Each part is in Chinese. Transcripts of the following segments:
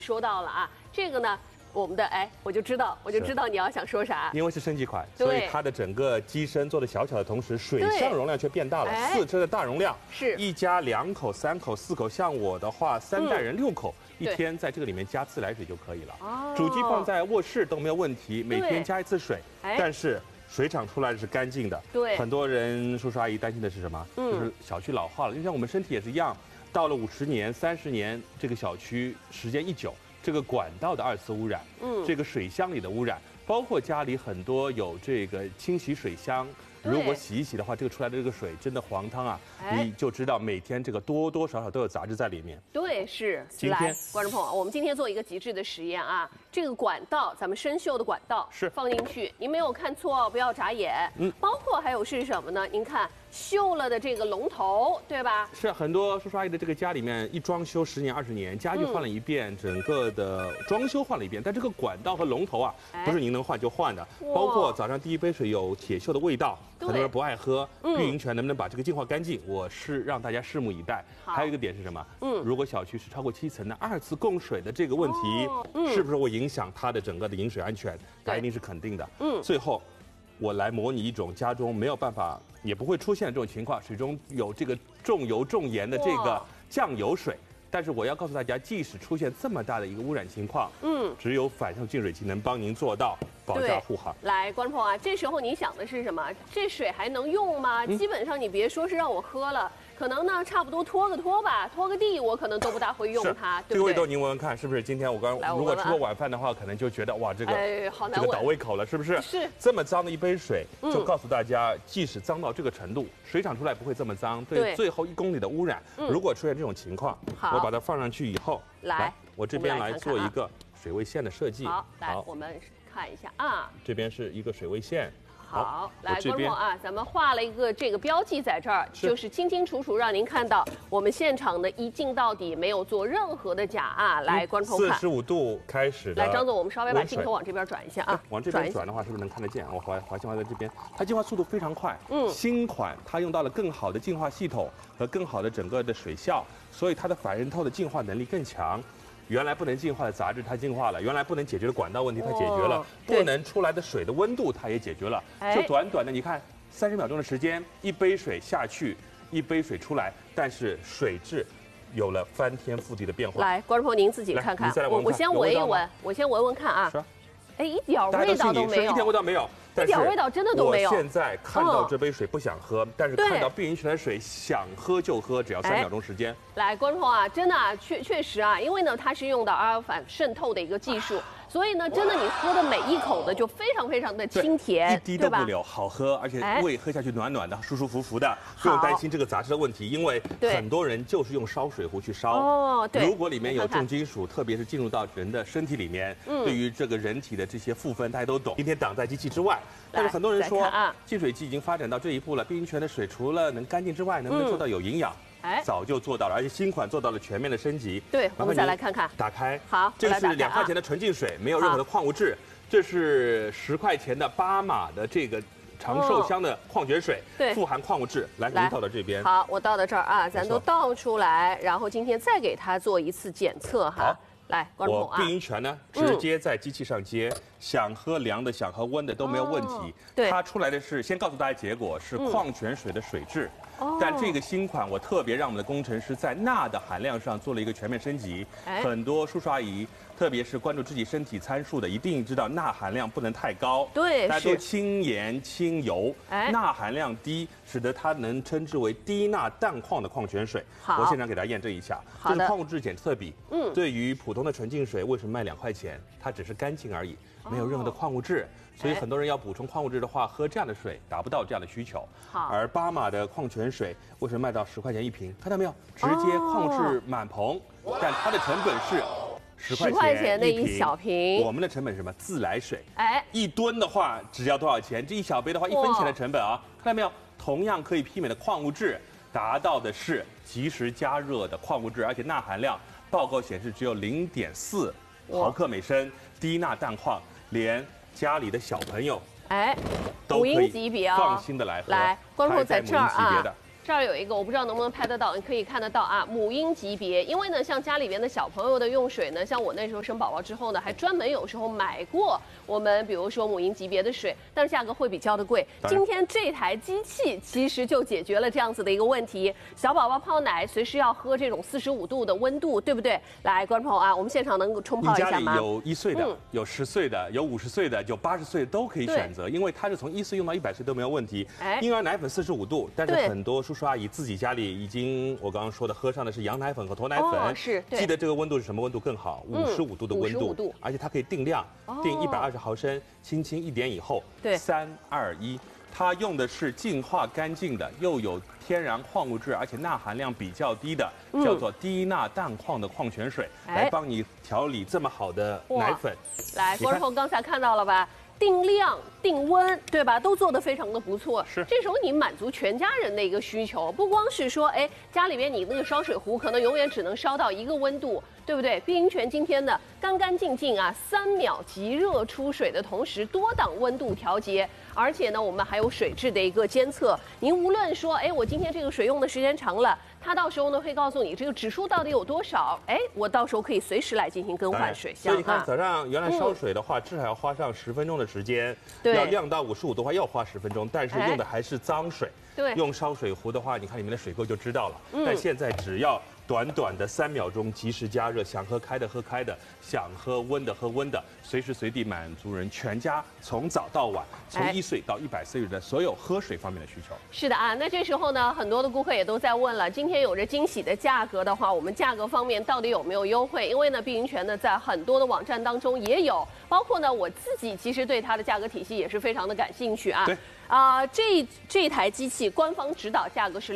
说到了啊，这个呢，我们的我就知道你要想说啥， 因为是升级款，所以它的整个机身做的小巧的同时，水箱容量却变大了，4车的大容量， 是一家2口、3口、4口，像我的话，3代人6口，一天在这个里面加自来水就可以了。哦，主机放在卧室都没有问题，每天加1次水，但是水厂出来的是干净的。对，很多人叔叔阿姨担心的是什么？就是小区老化了，就像我们身体也是一样。 到了50年、30年，这个小区时间一久，这个管道的2次污染，这个水箱里的污染，包括家里很多有这个清洗水箱，如果洗一洗的话，这个出来的这个水真的黄汤啊，你就知道每天这个多多少少都有杂质在里面。对，是。来，观众朋友，我们今天做一个极致的实验啊，这个管道，咱们生锈的管道是放进去，您没有看错，不要眨眼。包括还有是什么呢？您看。 锈了的这个龙头，对吧？是很多叔叔阿姨的这个家里面一装修10年20年，家具换了一遍，整个的装修换了一遍，但这个管道和龙头啊，不是您能换就换的。包括早上第一杯水有铁锈的味道，很多人不爱喝，碧云泉能不能把这个净化干净？我是让大家拭目以待。还有一个点是什么？如果小区是超过7层的2次供水的这个问题，是不是会影响它的整个的饮水安全？那一定是肯定的。最后。 我来模拟一种家中没有办法，也不会出现这种情况，水中有这个重油重盐的这个酱油水。但是我要告诉大家，即使出现这么大的一个污染情况，只有反向净水器能帮您做到保驾护航。来，观众朋友啊，这时候你想的是什么？这水还能用吗？基本上你别说是让我喝了。 可能呢，差不多拖个拖吧，拖个地，我可能都不大会用它。这个味道您闻闻看，是不是？今天我如果吃过晚饭的话，可能就觉得哇，这个这个倒胃口了，是不是？是。这么脏的一杯水，就告诉大家，即使脏到这个程度，水厂出来不会这么脏。对，最后1公里的污染，如果出现这种情况，我把它放上去以后，来，我这边来做一个水位线的设计。好，来，我们看一下啊，这边是一个水位线。 好，来，观众啊，咱们画了一个这个标记在这儿，就是清清楚楚让您看到我们现场的一镜到底，没有做任何的假啊。来，观众看，45度开始的。来，张总，我们稍微把镜头往这边转一下啊。往这边转的话，是不是能看得见？我华清华在这边，它净化速度非常快。新款它用到了更好的净化系统和更好的整个的水效，所以它的反渗透的净化能力更强。 原来不能净化的杂质，它净化了；原来不能解决的管道问题，它解决了；不能出来的水的温度，它也解决了。就短短的，你看30秒钟的时间，一杯水下去，一杯水出来，但是水质有了翻天覆地的变化。来，观众朋友您自己看看，我先闻一闻，我先闻闻看啊。哎，一点味道都没有，一点味道没有。 一点味道真的都没有。我现在看到这杯水不想喝，但是看到碧云泉的水想喝就喝，只要3秒钟时间。来，观众啊，真的确实啊，因为呢它是用到阿尔反渗透的一个技术，所以呢真的你喝的每一口的就非常非常的清甜，一滴都不留，好喝，而且胃喝下去暖暖的，舒舒服服的，不用担心这个杂质的问题，因为很多人就是用烧水壶去烧。哦，对。如果里面有重金属，特别是进入到人的身体里面，对于这个人体的这些负分，大家都懂。今天挡在机器之外。 但是很多人说，净水器已经发展到这一步了，碧云泉的水除了能干净之外，能不能做到有营养？早就做到了，而且新款做到了全面的升级。对，我们再来看看，打开，好，这个是2块钱的纯净水，没有任何的矿物质。这是10块钱的巴马的这个长寿香的矿泉水，对，富含矿物质。来，您倒到这边。好，我倒到这儿啊，咱都倒出来，然后今天再给它做一次检测哈。 来，我碧云泉呢，直接在机器上接，想喝凉的，想喝温的都没有问题。对，它出来的是，先告诉大家结果是矿泉水的水质。但这个新款我特别让我们的工程师在钠的含量上做了一个全面升级。很多叔叔阿姨，特别是关注自己身体参数的，一定知道钠含量不能太高。对，大家都轻盐轻油，钠含量低，使得它能称之为低钠氮矿的矿泉水。我现场给大家验证一下，这是矿物质检测比。对于普通的纯净水，为什么卖2块钱？它只是干净而已，没有任何的矿物质。 所以很多人要补充矿物质的话，喝这样的水达不到这样的需求。而巴马的矿泉水为什么卖到10块钱1瓶？看到没有？直接矿物质满棚，但它的成本是10块钱的一小瓶。我们的成本是什么？自来水。1吨的话只要多少钱？这1小杯的话1分钱的成本啊！看到没有？同样可以媲美的矿物质，达到的是即时加热的矿物质，而且钠含量报告显示只有0.4毫克每升，低钠氮矿，连 家里的小朋友，都可以放心的来喝。来，观众在这儿啊， 这儿有一个，我不知道能不能拍得到，你可以看得到啊，母婴级别。因为呢，像家里边的小朋友的用水呢，像我那时候生宝宝之后呢，还专门有时候买过我们比如说母婴级别的水，但是价格会比较的贵。今天这台机器其实就解决了这样子的一个问题，小宝宝泡奶随时要喝这种45度的温度，对不对？来，观众朋友啊，我们现场能够冲泡一下吗？ 你家里有1岁的，有10岁的，有50岁的，有80岁都可以选择，因为它是从1岁用到100岁都没有问题。婴儿奶粉45度，但是很多叔叔阿姨自己家里已经我刚刚说的喝上的是羊奶粉和头奶粉， 是， 记得这个温度是什么温度更好？55度的温度，而且它可以定量，定120毫升，轻轻一点以后，3、2、1。它用的是净化干净的，又有天然矿物质，而且钠含量比较低的，叫做低钠氮矿的矿泉水，来帮你调理这么好的奶粉。 来，观众朋友刚才看到了吧？定量、定温，对吧？都做得非常的不错。 是， 这时候你满足全家人的一个需求，不光是说，哎，家里边你那个烧水壶可能永远只能烧到一个温度，对不对？碧云泉今天呢，干干净净啊，3秒即热出水的同时，多档温度调节，而且呢，我们还有水质的一个监测。您无论说，哎，我今天这个水用的时间长了，它到时候呢会告诉你这个指数到底有多少，哎，我到时候可以随时来进行更换水箱。 所以你看，早上原来烧水的话，至少要花上10分钟的时间，要晾到55度的话要花10分钟，但是用的还是脏水。 对， 用烧水壶的话，你看里面的水垢就知道了。但现在只要短短的3秒钟及时加热，想喝开的喝开的，想喝温的喝温的，随时随地满足人全家从早到晚，从1岁到100岁的所有喝水方面的需求。 是的啊，那这时候呢，很多的顾客也都在问了，今天有着惊喜的价格的话，我们价格方面到底有没有优惠？因为呢，碧云泉呢在很多的网站当中也有，包括呢我自己其实对它的价格体系也是非常的感兴趣啊。 对。 这台机器官方指导价格是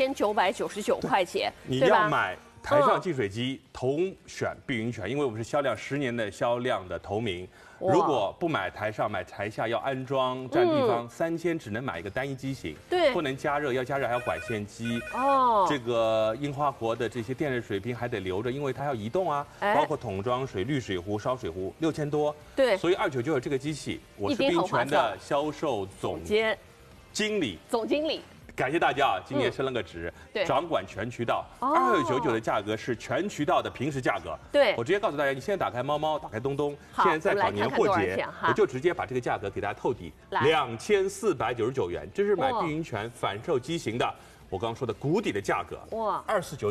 2999块钱， 你要买台上净水机，同选碧云泉，因为我们是销量10年的销量的头名。如果不买台上，买台下要安装占地方，3000只能买一个单一机型， 对， 不能加热，要加热还要管线机。这个樱花国的这些电热水瓶还得留着，因为它要移动啊，包括桶装水、滤水壶、烧水壶，6000多。 对， 所以2999这个机器，我是碧云泉的销售总经理。感谢大家啊！今年升了个职，掌管全渠道。2999的价格是全渠道的平时价格。 对， 我直接告诉大家，你现在打开猫猫，打开东东，现在在搞年货节，我就直接把这个价格给大家透底，2499元，这是买碧云泉反售机型的。我刚刚说的谷底的价格，哇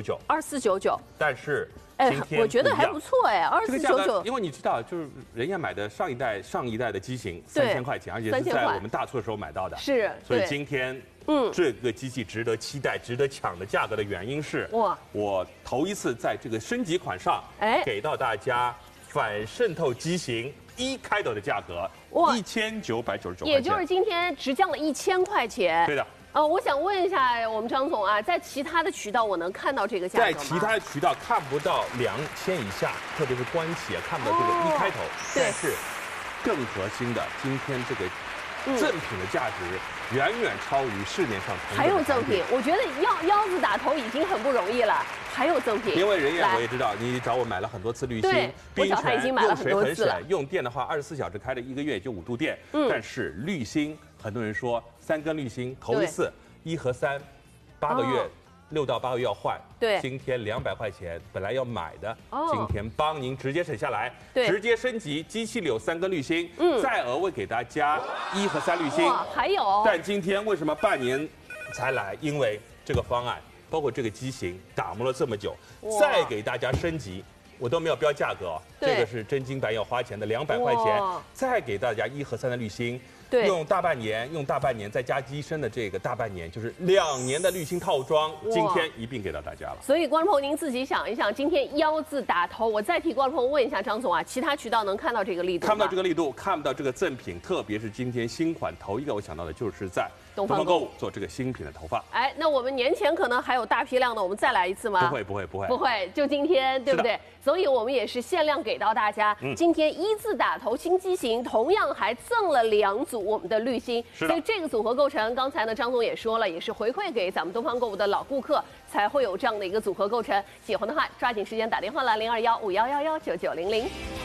，2499，但是今天我觉得还不错哎，2499， 因为你知道，就是人家买的上一代的机型3000块钱，而且是在我们大促的时候买到的， 是， 所以今天这个机器值得期待、值得抢的价格的原因是，我头一次在这个升级款上，给到大家反渗透机型1开头的价格，1999块钱， 也就是今天直降了1000块钱， 对的。 我想问一下我们张总啊，在其他的渠道我能看到这个价格吗？ 在其他的渠道看不到2000以下，特别是官企看不到这个1开头。但是更核心的，今天这个赠品的价值远远超于市面上同等的。 还有赠品，我觉得腰子打头已经很不容易了，还有赠品。 因为人家我也知道，你找我买了很多次滤芯， 我小孩已经买了很多次了。 用电的话，24小时开了1个月也就5度电，但是滤芯。很多人说3根滤芯头一次1和3，8个月6到8个月要换。 对， 今天200块钱本来要买的，今天帮您直接省下来，直接升级，机器里有3根滤芯，再额外给大家1和3滤芯。 还有。 但今天为什么半年才来？因为这个方案包括这个机型打磨了这么久，再给大家升级。我都没有标价格，这个是真金白银要花钱的200块钱，再给大家1和3的滤芯，用大半年，再加机身的这个大半年，就是2年的滤芯套装，今天一并给到大家了。 所以观众朋友您自己想一想，今天腰字打头，我再替观众朋友问一下张总啊，其他渠道能看到这个力度吗？ 看不到这个力度，看不到这个赠品，特别是今天新款头一个我想到的就是在东方购物做这个新品的头发。 哎，那我们年前可能还有大批量的，我们再来一次吗？ 不会，就今天，对不对？所以我们也是限量给到大家。今天1字打头新机型，同样还赠了2组我们的滤芯。所以这个组合构成，刚才呢张总也说了，也是回馈给咱们东方购物的老顾客，才会有这样的一个组合构成。喜欢的话，抓紧时间打电话了，021511199900。